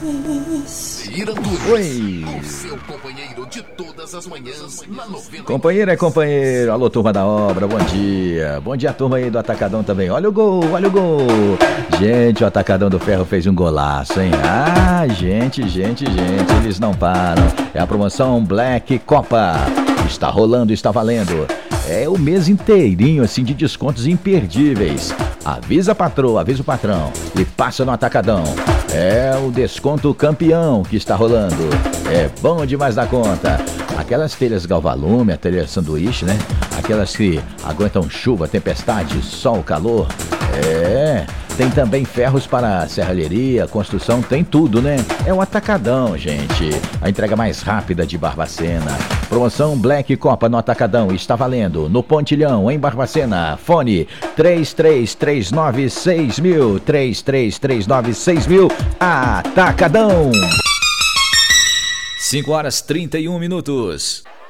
Oi. O seu companheiro de todas as manhãs na 90. Companheiro é companheiro. Alô, turma da obra, bom dia. Bom dia, turma aí do Atacadão também. Olha o gol, olha o gol. Gente, o Atacadão do Ferro fez um golaço, hein? Ah, gente, eles não param. É a promoção Black Copa. Está rolando, está valendo. É o mês inteirinho, assim, de descontos imperdíveis. Avisa a patroa, avisa o patrão e passa no Atacadão. É o desconto campeão que está rolando. É bom demais da conta. Aquelas telhas Galvalume, a telha sanduíche, né? Aquelas que aguentam chuva, tempestade, sol, calor. Tem também ferros para serralheria, construção, tem tudo, né? É o Atacadão, gente. A entrega mais rápida de Barbacena. Promoção Black Copa no Atacadão está valendo. No Pontilhão, em Barbacena. Fone 33396000. 33396000. Atacadão. 5 horas 31 minutos.